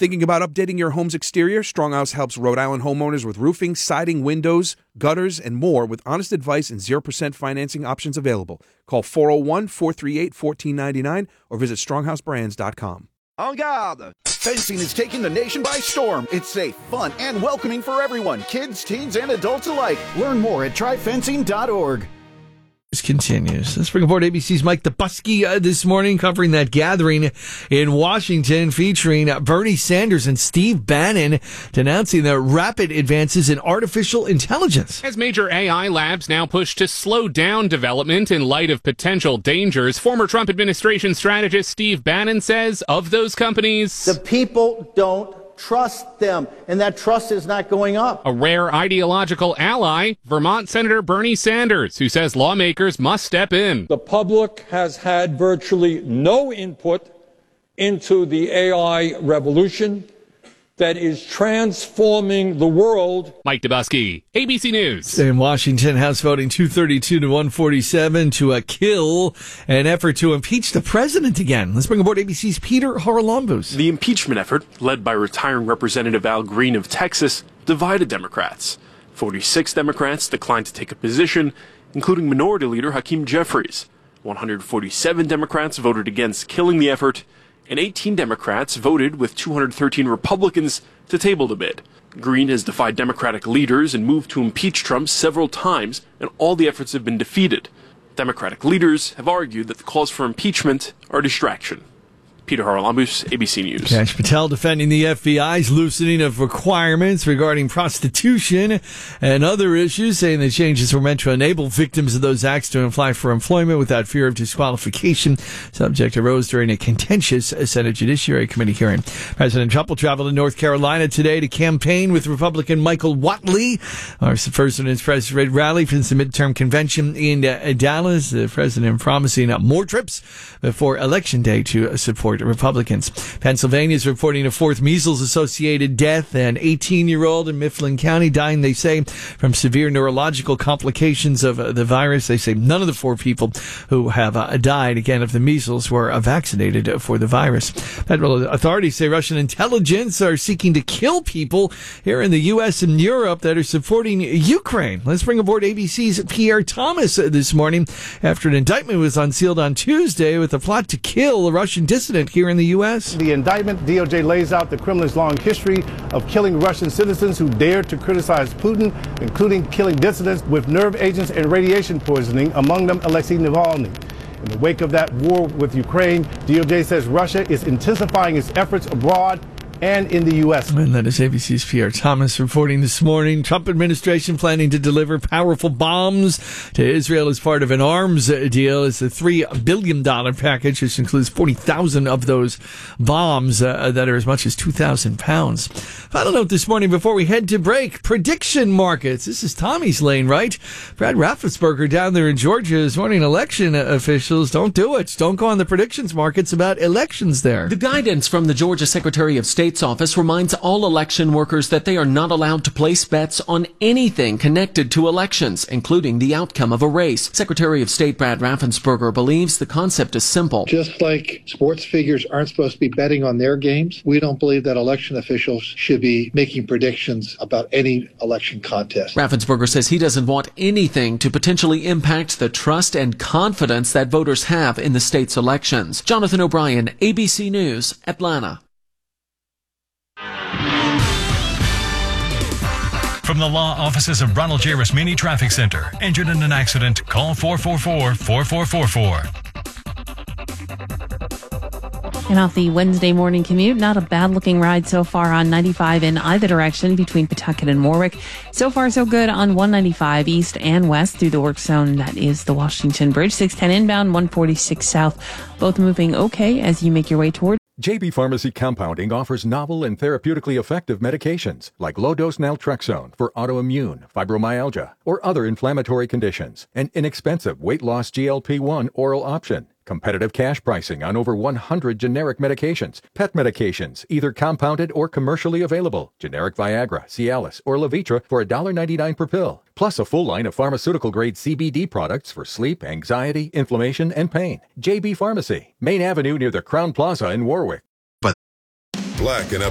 Thinking about updating your home's exterior? Stronghouse helps Rhode Island homeowners with roofing, siding, windows, gutters, and more with honest advice and 0% financing options available. Call 401-438-1499 or visit stronghouseBrands.com. En garde! Fencing is taking the nation by storm. It's safe, fun, and welcoming for everyone, kids, teens, and adults alike. Learn more at tryfencing.org. Continues. Let's bring aboard ABC's Mike Dubusky this morning, covering that gathering in Washington featuring Bernie Sanders and Steve Bannon denouncing the rapid advances in artificial intelligence. As major AI labs now push to slow down development in light of potential dangers, former Trump administration strategist Steve Bannon says of those companies, the people don't trust them, and that trust is not going up. A rare ideological ally, Vermont Senator Bernie Sanders, who says lawmakers must step in. The public has had virtually no input into the AI revolution that is transforming the world. Mike Dubusky, ABC News. In Washington, House voting 232 to 147 to kill an effort to impeach the president again. Let's bring aboard ABC's Peter Haralambous. The impeachment effort, led by retiring Representative Al Green of Texas, divided Democrats. 46 Democrats declined to take a position, including Minority Leader Hakeem Jeffries. 147 Democrats voted against killing the effort, and 18 Democrats voted with 213 Republicans to table the bid. Green has defied Democratic leaders and moved to impeach Trump several times, and all the efforts have been defeated. Democratic leaders have argued that the calls for impeachment are a distraction. Peter Haralambous, ABC News. Kash Patel defending the FBI's loosening of requirements regarding prostitution and other issues, saying the changes were meant to enable victims of those acts to apply for employment without fear of disqualification. Subject arose during a contentious Senate Judiciary Committee hearing. President Trump will travel to North Carolina today to campaign with Republican Michael Whatley. Our president's press rally for the midterm convention in Dallas. The president promising more trips before Election Day to support Republicans. Pennsylvania is reporting a fourth measles-associated death. An 18-year-old in Mifflin County dying, they say, from severe neurological complications of the virus. They say none of the four people who have died, again, of the measles were vaccinated for the virus. Federal authorities say Russian intelligence are seeking to kill people here in the U.S. and Europe that are supporting Ukraine. Let's bring aboard ABC's Pierre Thomas this morning after an indictment was unsealed on Tuesday with a plot to kill a Russian dissident here in the U.S. The indictment, DOJ lays out the Kremlin's long history of killing Russian citizens who dared to criticize Putin, including killing dissidents with nerve agents and radiation poisoning, among them Alexei Navalny. In the wake of that war with Ukraine, DOJ says Russia is intensifying its efforts abroad and in the U.S. And that is ABC's Pierre Thomas reporting this morning. Trump administration planning to deliver powerful bombs to Israel as part of an arms deal. It's a $3 billion package, which includes 40,000 of those bombs that are as much as 2,000 pounds. Final note this morning before we head to break. Prediction markets. This is Tommy's lane, right? Brad Raffensperger down there in Georgia is warning election officials, don't do it. Don't go on the predictions markets about elections there. The guidance from the Georgia Secretary of State's office reminds all election workers that they are not allowed to place bets on anything connected to elections, including the outcome of a race. Secretary of State Brad Raffensperger believes the concept is simple. Just like sports figures aren't supposed to be betting on their games, we don't believe that election officials should be making predictions about any election contest. Raffensperger says he doesn't want anything to potentially impact the trust and confidence that voters have in the state's elections. Jonathan O'Brien, ABC News, Atlanta. From the law offices of Ronald J. Rasmini Traffic Center. Injured in an accident? Call 444-4444. And off the Wednesday morning commute, not a bad-looking ride so far on 95 in either direction between Pawtucket and Warwick. So far, so good on 195 east and west through the work zone. That is the Washington Bridge. 610 inbound, 146 south. Both moving okay as you make your way toward. JB Pharmacy Compounding offers novel and therapeutically effective medications like low-dose naltrexone for autoimmune, fibromyalgia, or other inflammatory conditions. An inexpensive weight-loss GLP-1 oral option. Competitive cash pricing on over 100 generic medications. Pet medications, either compounded or commercially available. Generic Viagra, Cialis, or Levitra for $1.99 per pill. Plus a full line of pharmaceutical-grade CBD products for sleep, anxiety, inflammation, and pain. JB Pharmacy, Main Avenue near the Crown Plaza in Warwick. Black and